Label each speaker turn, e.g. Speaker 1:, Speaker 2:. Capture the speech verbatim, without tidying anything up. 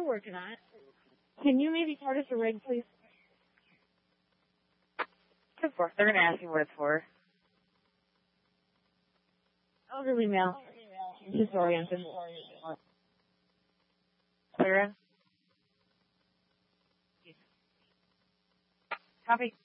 Speaker 1: we're working on it. Can you maybe start us a rig, please?
Speaker 2: Of course. They're going to ask you what it's for.
Speaker 1: Elderly male. Disoriented.
Speaker 2: Clear in? Copy.